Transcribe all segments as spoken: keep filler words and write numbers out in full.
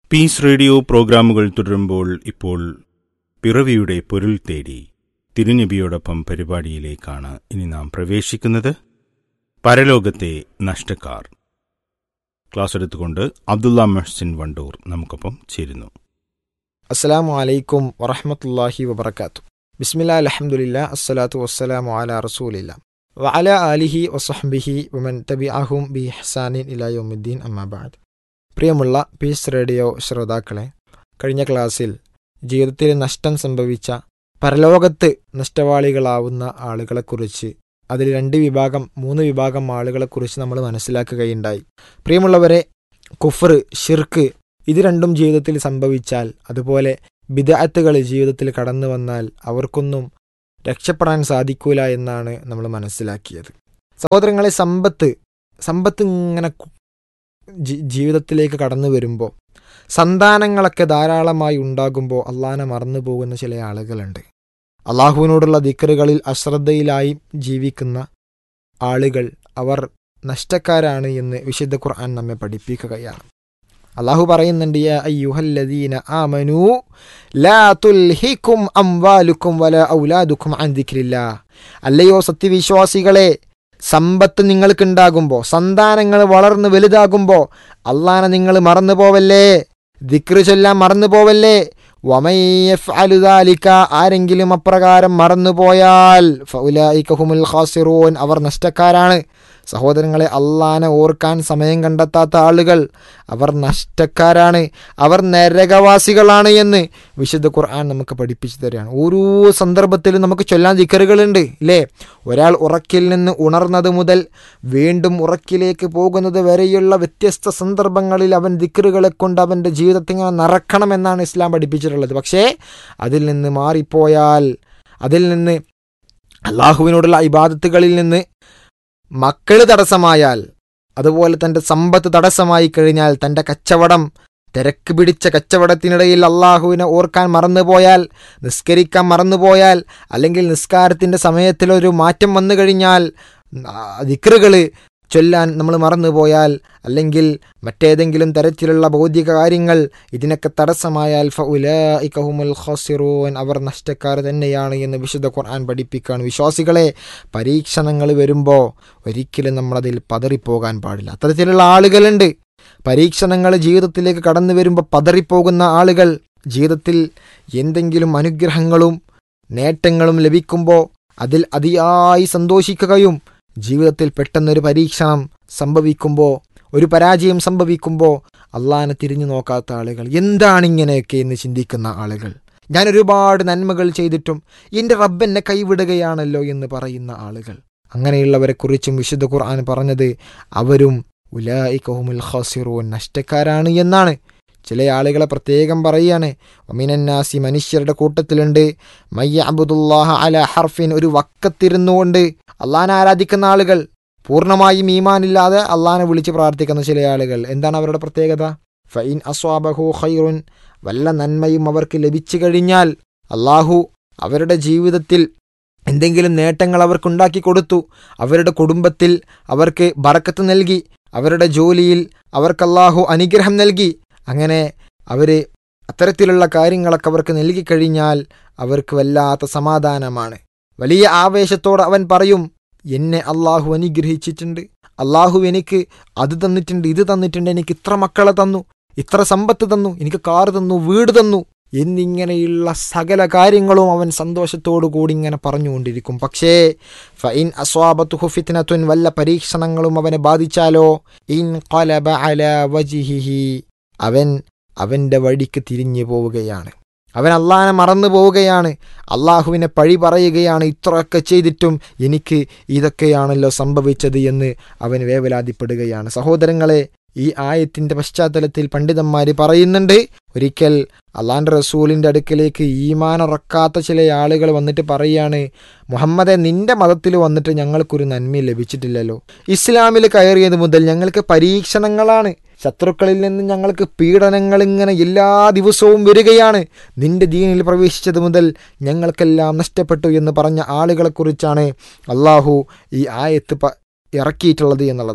Piece radio പ്രോഗ്രാമുകൾ തുടരുമ്പോൾ ഇപ്പോൾ പിറവിയുടെ പൊരുൾ തേടി തിരുനബിയോടൊപ്പം പരിപാടിയിലേക്കാണ് ഇനി നാം പ്രവേശിക്കുന്നത്. പരലോകത്തെ നഷ്ടക്കാർ. ക്ലാസ് എടുത്തുകൊണ്ട് അബ്ദുള്ള മുഹ്സിൻ വണ്ടൂർ നമുക്കൊപ്പം ചേരുന്നു. അസ്സലാമു അലൈക്കും വറഹ്മത്തുള്ളാഹി വബറകാത്തു. ബിസ്മില്ലാ അൽഹംദുലില്ലാ അസ്സലാത്തു വസ്സലാമു അലാ റസൂലില്ലാ വഅലാ ആലിഹി വസഹ്ബിഹി വമൻ തബിഅഹും ബിഇഹ്സാനിൻ ഇലാ യൗമിദ്ദീൻ അമ്മാ ബഅദ്. പ്രിയമുള്ള പീസ് റേഡിയോ ശ്രോതാക്കളെ, കഴിഞ്ഞ ക്ലാസ്സിൽ ജീവിതത്തിൽ നഷ്ടം സംഭവിച്ച പരലോകത്ത് നഷ്ടവാളികളാവുന്ന ആളുകളെക്കുറിച്ച്, അതിൽ രണ്ട് വിഭാഗം മൂന്ന് വിഭാഗം ആളുകളെക്കുറിച്ച് നമ്മൾ മനസ്സിലാക്കുകയുണ്ടായി. പ്രിയമുള്ളവരെ, കുഫ്ർ, ഷിർക്ക് ഇത് രണ്ടും ജീവിതത്തിൽ സംഭവിച്ചാൽ, അതുപോലെ ബിദ്അത്തുകൾ ജീവിതത്തിൽ കടന്നു വന്നാൽ അവർക്കൊന്നും രക്ഷപ്പെടാൻ സാധിക്കൂല എന്നാണ് നമ്മൾ മനസ്സിലാക്കിയത്. സഹോദരങ്ങളെ, സമ്പത്ത് സമ്പത്ത് ഇങ്ങനെ ജീവിതത്തിലേക്ക് കടന്നു വരുമ്പോൾ, സന്താനങ്ങളൊക്കെ ധാരാളമായി ഉണ്ടാകുമ്പോൾ അള്ളാഹനെ മറന്നു പോകുന്ന ചില ആളുകളുണ്ട്. അള്ളാഹുവിനോടുള്ള ദിക്റുകളിൽ അശ്രദ്ധയിലായി ജീവിക്കുന്ന ആളുകൾ, അവർ നഷ്ടക്കാരാണ് എന്ന് വിശുദ്ധ ഖുർആൻ നമ്മെ പഠിപ്പിക്കുകയാണ്. അള്ളാഹു പറയുന്നുണ്ട്, യാ അയ്യുഹല്ലദീന ആമനൂ ലാ തുൽഹികും അംവാലുക്കും വലാ ഔലാദുക്കും അൻ ദിക്രില്ലാഹ്. അല്ലയോ സത്യവിശ്വാസികളെ, സമ്പത്ത് നിങ്ങൾക്കുണ്ടാകുമ്പോൾ, സന്താനങ്ങൾ വളർന്ന് വലുതാകുമ്പോൾ അള്ളാഹനെ നിങ്ങൾ മറന്നു പോവല്ലേ, ദിക്റ് ചൊല്ലാൻ മറന്നു പോവല്ലേ. വമൻ യഫ്അലു ദാലിക, ആരെങ്കിലും അപ്രകാരം മറന്നുപോയാൽ ഫഉലൈക ഹുമുൽ ഖാസിറൂൻ, അവർ നഷ്ടക്കാരാണ്. സഹോദരങ്ങളെ, അള്ളാഹനെ ഓർക്കാൻ സമയം കണ്ടെത്താത്ത ആളുകൾ അവർ നഷ്ടക്കാരാണ്, അവർ നരകവാസികളാണ് എന്ന് വിശുദ്ധ ഖുർആൻ നമുക്ക് പഠിപ്പിച്ചു തരികയാണ്. ഓരോ സന്ദർഭത്തിലും നമുക്ക് ചൊല്ലാൻ ദിക്റുകളുണ്ട്, ഇല്ലേ? ഒരാൾ ഉറക്കിൽ നിന്ന് ഉണർന്നത് മുതൽ വീണ്ടും ഉറക്കിലേക്ക് പോകുന്നത് വരെയുള്ള വ്യത്യസ്ത സന്ദർഭങ്ങളിൽ അവൻ ദിക്റുകളെ കൊണ്ട് അവൻ്റെ ജീവിതത്തെ ഇങ്ങനെ നിറക്കണമെന്നാണ് ഇസ്ലാം പഠിപ്പിച്ചിട്ടുള്ളത്. പക്ഷേ അതിൽ നിന്ന് മാറിപ്പോയാൽ, അതിൽ നിന്ന് അള്ളാഹുവിനോടുള്ള ഇബാദത്തുകളിൽ നിന്ന് മക്കൾ തടസ്സമായാൽ, അതുപോലെ തൻ്റെ സമ്പത്ത് തടസ്സമായി കഴിഞ്ഞാൽ, തൻ്റെ കച്ചവടം, തിരക്ക് പിടിച്ച കച്ചവടത്തിനിടയിൽ അള്ളാഹുവിനെ ഓർക്കാൻ മറന്നുപോയാൽ, നിസ്കരിക്കാൻ മറന്നുപോയാൽ, അല്ലെങ്കിൽ നിസ്കാരത്തിൻ്റെ സമയത്തിലൊരു മാറ്റം വന്നു കഴിഞ്ഞാൽ, ദിക്റുകൾ ചൊല്ലാൻ നമ്മൾ മറന്നുപോയാൽ, അല്ലെങ്കിൽ മറ്റേതെങ്കിലും തരത്തിലുള്ള ഭൗതിക കാര്യങ്ങൾ ഇതിനൊക്കെ തടസ്സമായാൽ ഫഉലൈക ഹുമുൽ ഖാസിറൂൻ, അവർ നഷ്ടക്കാർ തന്നെയാണ് എന്ന് വിശുദ്ധ ഖുർആൻ പഠിപ്പിക്കുകയാണ്. വിശ്വാസികളെ, പരീക്ഷണങ്ങൾ വരുമ്പോൾ ഒരിക്കലും നമ്മളതിൽ പതറിപ്പോകാൻ പാടില്ല. അത്തരത്തിലുള്ള ആളുകളുണ്ട്. പരീക്ഷണങ്ങൾ ജീവിതത്തിലേക്ക് കടന്നു വരുമ്പോൾ പതറിപ്പോകുന്ന ആളുകൾ, ജീവിതത്തിൽ എന്തെങ്കിലും അനുഗ്രഹങ്ങളും നേട്ടങ്ങളും ലഭിക്കുമ്പോൾ അതിൽ അതിയായി സന്തോഷിക്കുകയും, ജീവിതത്തിൽ പെട്ടെന്നൊരു പരീക്ഷണം സംഭവിക്കുമ്പോൾ, ഒരു പരാജയം സംഭവിക്കുമ്പോൾ അള്ളാഹനെ തിരിഞ്ഞു നോക്കാത്ത ആളുകൾ, എന്താണ് ഇങ്ങനെയൊക്കെ എന്ന് ചിന്തിക്കുന്ന ആളുകൾ, ഞാൻ ഒരുപാട് നന്മകൾ ചെയ്തിട്ടും എൻ്റെ റബ്ബ് എന്നെ കൈവിടുകയാണല്ലോ എന്ന് പറയുന്ന ആളുകൾ, അങ്ങനെയുള്ളവരെക്കുറിച്ചും വിശുദ്ധ ഖുർആൻ പറഞ്ഞത് അവരും ഉലൈക ഹുമുൽ ഖാസിറൂൻ, നഷ്ടക്കാരാണ് എന്നാണ്. ചില ആളുകളെ പ്രത്യേകം പറയുകയാണ്. വമിനന്നാസി, മനുഷ്യരുടെ കൂട്ടത്തിലുണ്ട്, മയ്യഅബ്ദുല്ലാഹ അലാ ഹർഫിൻ, ഒരു വക്കത്തിരുന്നുകൊണ്ട് അള്ളാഹനെ ആരാധിക്കുന്ന ആളുകൾ, പൂർണ്ണമായും ഈമാനില്ലാതെ അള്ളാഹനെ വിളിച്ച് പ്രാർത്ഥിക്കുന്ന ചില ആളുകൾ. എന്താണ് അവരുടെ പ്രത്യേകത? ഫഇൻ അസ്വാബഹു ഖൈറുൻ, വല്ല നന്മയും അവർക്ക് ലഭിച്ചു കഴിഞ്ഞാൽ, അള്ളാഹു അവരുടെ ജീവിതത്തിൽ എന്തെങ്കിലും നേട്ടങ്ങൾ അവർക്കുണ്ടാക്കി കൊടുത്തു, അവരുടെ കുടുംബത്തിൽ അവർക്ക് ബറക്കത്ത് നൽകി, അവരുടെ ജോലിയിൽ അവർക്ക് അള്ളാഹു അനുഗ്രഹം നൽകി, അങ്ങനെ അവർ അത്തരത്തിലുള്ള കാര്യങ്ങളൊക്കെ അവർക്ക് നൽകിക്കഴിഞ്ഞാൽ അവർക്ക് വല്ലാത്ത സമാധാനമാണ്. വലിയ ആവേശത്തോടെ അവൻ പറയും, എന്നെ അള്ളാഹു അനുഗ്രഹിച്ചിട്ടുണ്ട്, അള്ളാഹു എനിക്ക് അത് തന്നിട്ടുണ്ട്, ഇത് തന്നിട്ടുണ്ട്, എനിക്ക് ഇത്ര മക്കളെ തന്നു, ഇത്ര സമ്പത്ത് തന്നു, എനിക്ക് കാർ തന്നു, വീട് തന്നു എന്നിങ്ങനെയുള്ള സകല കാര്യങ്ങളും അവൻ സന്തോഷത്തോടു കൂടി ഇങ്ങനെ പറഞ്ഞുകൊണ്ടിരിക്കും. പക്ഷേ ഫഇൻ അസ്വാബത്തുഹു ഫിത്നത്തുൻ, വല്ല പരീക്ഷണങ്ങളും അവനെ ബാധിച്ചാലോ, ഇൻ ഖലബ അലാ വജ്ഹിഹി, അവൻ അവൻ്റെ വഴിക്ക് തിരിഞ്ഞു പോവുകയാണ്, അവൻ അള്ളാഹനെ മറന്നു പോവുകയാണ്, അള്ളാഹുവിനെ പഴി പറയുകയാണ്, ഇത്രയൊക്കെ ചെയ്തിട്ടും എനിക്ക് ഇതൊക്കെയാണല്ലോ സംഭവിച്ചത് എന്ന് അവൻ വേവലാതിപ്പെടുകയാണ്. സഹോദരങ്ങളെ, ഈ ആയത്തിൻ്റെ പശ്ചാത്തലത്തിൽ പണ്ഡിതന്മാർ പറയുന്നുണ്ട്, ഒരിക്കൽ അള്ളാഹുവിൻ്റെ റസൂലിൻ്റെ അടുക്കലേക്ക് ഈമാനുറക്കാത്ത ചില ആളുകൾ വന്നിട്ട് പറയാണ്, മുഹമ്മദെ, നിന്റെ മതത്തിൽ വന്നിട്ട് ഞങ്ങൾക്കൊരു നന്മ ലഭിച്ചിട്ടില്ലല്ലോ, ഇസ്ലാമിൽ കയറിയത് മുതൽ ഞങ്ങൾക്ക് പരീക്ഷണങ്ങളാണ്, ശത്രുക്കളിൽ നിന്ന് ഞങ്ങൾക്ക് പീഡനങ്ങൾ ഇങ്ങനെ എല്ലാ ദിവസവും വരികയാണ്, നിന്റെ ദീനിൽ പ്രവേശിച്ചത് മുതൽ ഞങ്ങൾക്കെല്ലാം നഷ്ടപ്പെട്ടു എന്ന് പറഞ്ഞ ആളുകളെക്കുറിച്ചാണ് അള്ളാഹു ഈ ആയത്ത് ഇറക്കിയിട്ടുള്ളത് എന്നുള്ളതാണ്.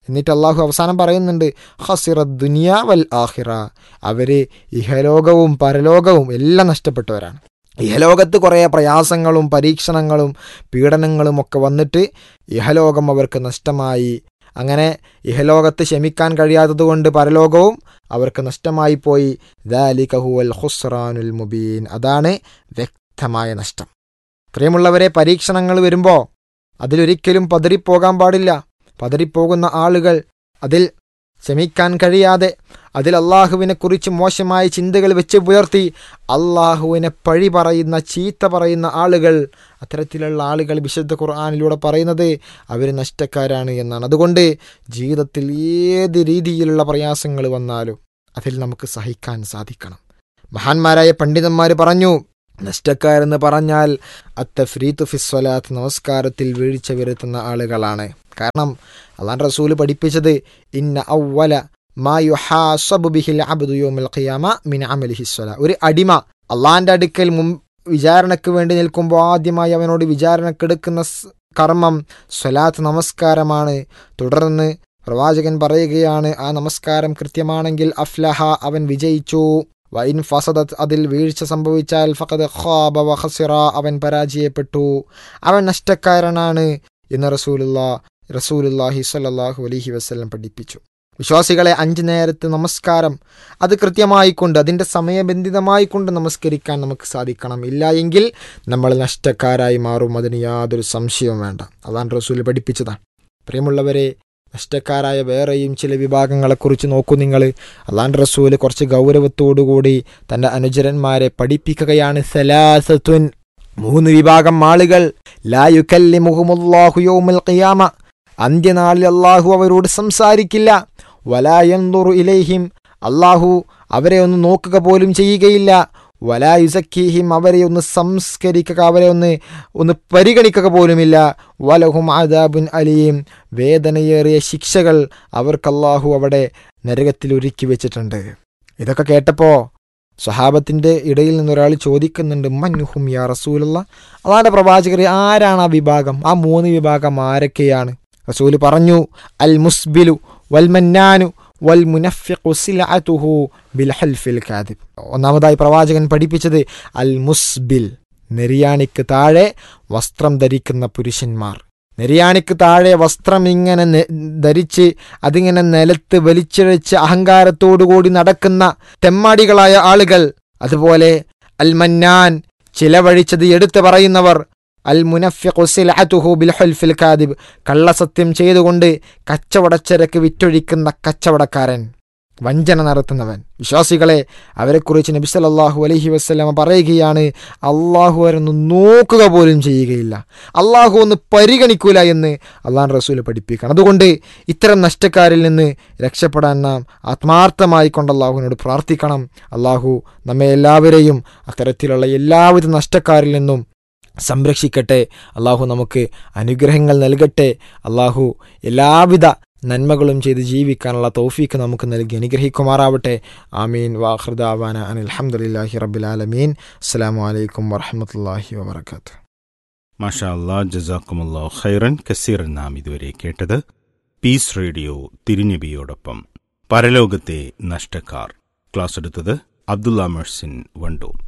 എന്നിട്ട് അള്ളാഹു അവസാനം പറയുന്നുണ്ട് ഖസിറ ദുനിയാ വൽ ആഖിറ, അവർ ഇഹലോകവും പരലോകവും എല്ലാം നഷ്ടപ്പെട്ടവരാണ്. ഇഹലോകത്ത് കുറേ പ്രയാസങ്ങളും പരീക്ഷണങ്ങളും പീഡനങ്ങളും ഒക്കെ വന്നിട്ട് ഇഹലോകം അവർക്ക് നഷ്ടമായി. അങ്ങനെ ഇഹലോകത്ത് ക്ഷമിക്കാൻ കഴിയാത്തതുകൊണ്ട് പരലോകവും അവർക്ക് നഷ്ടമായി പോയി. ദാലിക ഹുവൽ ഖുസ്റാനുൽ മുബീൻ, അതാണ് വ്യക്തമായ നഷ്ടം. പ്രിയമുള്ളവരെ, പരീക്ഷണങ്ങൾ വരുമ്പോൾ അതിലൊരിക്കലും പതറിപ്പോകാൻ പാടില്ല. പതറിപ്പോകുന്ന ആളുകൾ, അതിൽ ക്ഷമിക്കാൻ കഴിയാതെ അതിൽ അള്ളാഹുവിനെക്കുറിച്ച് മോശമായ ചിന്തകൾ വെച്ച് പുലർത്തി അള്ളാഹുവിനെ പഴി പറയുന്ന, ചീത്ത പറയുന്ന ആളുകൾ, അത്തരത്തിലുള്ള ആളുകൾ വിശുദ്ധ ഖുർആനിലൂടെ പറയുന്നത് അവർ നഷ്ടക്കാരാണ് എന്നാണ്. അതുകൊണ്ട് ജീവിതത്തിൽ ഏത് രീതിയിലുള്ള പ്രയാസങ്ങൾ വന്നാലും അതിൽ നമുക്ക് സഹിക്കാൻ സാധിക്കണം. മഹാന്മാരായ പണ്ഡിതന്മാർ പറഞ്ഞു, നഷ്ടക്കാരെന്ന് പറഞ്ഞാൽ അത്തഫ്രീത്തു ഫിസ്വലാത്ത്, നമസ്കാരത്തിൽ വീഴ്ച വരുത്തുന്ന ആളുകളാണ്. കാരണം അല്ലാഹു റസൂൽ പഠിപ്പിച്ചത് ഇന്ന അവ്വല മാ യുഹാസബു ബിഹിൽ അബ്ദു യൗമൽ ഖിയാമ മിൻ അമലിഹി സ്വലാ, ഒരു അടിമ അള്ളാഹിൻ്റെ അടുക്കൽ മുൻ വിചാരണയ്ക്ക് വേണ്ടി നിൽക്കുമ്പോൾ ആദ്യമായി അവനോട് വിചാരണക്കെടുക്കുന്ന കർമ്മം സ്വലാത്ത്, നമസ്കാരമാണ്. തുടർന്ന് പ്രവാചകൻ പറയുകയാണ്, ആ നമസ്കാരം കൃത്യമാണെങ്കിൽ അഫ്ലഹ, അവൻ വിജയിച്ചു. വൈൻ ഫസദത്ത്, അതിൽ വീഴ്ച സംഭവിച്ചാൽ ഫഖദ് ഖാബ വ ഖസിറ, അവൻ പരാജയപ്പെട്ടു, അവൻ നഷ്ടക്കാരനാണ് എന്ന് റസൂലുള്ളാ റസൂലുള്ളാഹി സ്വല്ലല്ലാഹു അലൈഹി വസല്ലം പഠിപ്പിച്ചു. വിശ്വാസികളെ, അഞ്ച് നേരത്തെ നമസ്കാരം അത് കൃത്യമായിക്കൊണ്ട് അതിൻ്റെ സമയബന്ധിതമായിക്കൊണ്ട് നമസ്കരിക്കാൻ നമുക്ക് സാധിക്കണം. ഇല്ല എങ്കിൽ നമ്മൾ നഷ്ടക്കാരായി മാറും, അതിന് യാതൊരു സംശയവും വേണ്ട. അതാണ് റസൂൽ പഠിപ്പിച്ചതാണ്. പ്രിയമുള്ളവരെ, നഷ്ടക്കാരായ വേറെയും ചില വിഭാഗങ്ങളെക്കുറിച്ച് നോക്കൂ നിങ്ങൾ. അല്ലാഹുവിൻ്റെ റസൂൽ കുറച്ച് ഗൗരവത്തോടുകൂടി തൻ്റെ അനുചരന്മാരെ പഠിപ്പിക്കുകയാണ്. സലാസത്തുൻ, മൂന്ന് വിഭാഗം ആളുകൾ, ലാ യുകല്ലിമുഹുമുല്ലാഹു യൗമൽ ഖിയാമ, അന്ത്യനാളിൽ അള്ളാഹു അവരോട് സംസാരിക്കില്ല. വലാ യൻദുറു ഇലൈഹിം, അള്ളാഹു അവരെ ഒന്ന് നോക്കുക പോലും ചെയ്യുകയില്ല. വലാ യുസക്കീഹിം, അവരെ ഒന്ന് സംസ്കരിക്കുക, അവരെ ഒന്ന് ഒന്ന് പരിഗണിക്കുക പോലുമില്ല. വലഹും അദാബുൻ അലീം, വേദനയേറിയ ശിക്ഷകൾ അവർക്ക് അള്ളാഹു അവിടെ നരകത്തിൽ ഒരുക്കി വെച്ചിട്ടുണ്ട്. ഇതൊക്കെ കേട്ടപ്പോൾ സ്വഹാബത്തിൻ്റെ ഇടയിൽ നിന്നൊരാൾ ചോദിക്കുന്നുണ്ട്, മൻഹും യാ റസൂലല്ലാഹ്, അള്ളാഹുവിൻ്റെ പ്രവാചകരെ, ആരാണ് ആ വിഭാഗം? ആ മൂന്ന് വിഭാഗം ആരൊക്കെയാണ്? റസൂൽ പറഞ്ഞു, അൽ മുസ്ബിലു വൽ മന്നാനു വൽ മുനഫിഖു സിലഅതുഹു ബിൽ ഹൽഫിൽ കാദിബ്. ഒന്നാമതായി പ്രവാചകൻ പഠിപ്പിച്ചത് അൽ മുസ്ബിൽ, നെരിയാണിക്ക് താഴെ വസ്ത്രം ധരിക്കുന്ന പുരുഷന്മാർ. നെരിയാണിക്ക് താഴെ വസ്ത്രം ഇങ്ങനെ ധരിച്ച് അതിങ്ങനെ നിലത്ത് വലിച്ചിഴച്ച് അഹങ്കാരത്തോടുകൂടി നടക്കുന്ന തെമ്മാടികളായ ആളുകൾ. അതുപോലെ അൽ മന്നാൻ, ചിലവഴിച്ചത് എടുത്തു പറയുന്നവർ. അൽ മുനഫിഖു സിലഅതുഹു ബിൽ ഹൽഫിൽ കാദിബ്, കള്ളസത്യം ചെയ്തുകൊണ്ട് കച്ചവടച്ചരക്ക് വിറ്റൊഴിക്കുന്ന കച്ചവടക്കാരൻ, വഞ്ചന നടത്തുന്നവൻ. വിശ്വാസികളെ, അവരെക്കുറിച്ച് നബി സല്ലല്ലാഹു അലൈഹി വസല്ലം പറയുകയാണ്, അള്ളാഹു അവരൊന്ന് നോക്കുക പോലും ചെയ്യുകയില്ല, അള്ളാഹു ഒന്ന് പരിഗണിക്കൂല എന്ന് അള്ളാഹു റസൂൽ പഠിപ്പിക്കണം. അതുകൊണ്ട് ഇത്തരം നഷ്ടക്കാരിൽ നിന്ന് രക്ഷപ്പെടാൻ നാം ആത്മാർത്ഥമായി കൊണ്ട് അള്ളാഹുവിനോട് പ്രാർത്ഥിക്കണം. അള്ളാഹു നമ്മെ എല്ലാവരെയും അത്തരത്തിലുള്ള എല്ലാവിധ നഷ്ടക്കാരിൽ നിന്നും സംരക്ഷിക്കട്ടെ. അള്ളാഹു നമുക്ക് അനുഗ്രഹങ്ങൾ നൽകട്ടെ. അള്ളാഹു എല്ലാവിധ നന്മകളും ചെയ്ത് ജീവിക്കാനുള്ള തൗഫീക്ക് നമുക്ക് നൽകി അനുഗ്രഹിക്കുമാറാവട്ടെ. ആമീൻ. വാഖിർ ദഅവാന അനിൽ ഹംദുലില്ലാഹി റബ്ബിൽ ആലമീൻ. അസ്സലാമു അലൈക്കും വറഹ്മത്തുള്ളാഹി വബറകാതുഹു. മാഷാ അല്ലാ, ജസാക്കുമുല്ലാഹു ഖൈറൻ കസീറൻ. നാം ഇതുവരെ കേട്ടത് പീസ് റേഡിയോ തിരുനബിയോടൊപ്പം, പരലോകത്തെ നഷ്ടക്കാർ. ക്ലാസ് എടുത്തത് അബ്ദുള്ള മെഹ്സിൻ വണ്ടൂർ.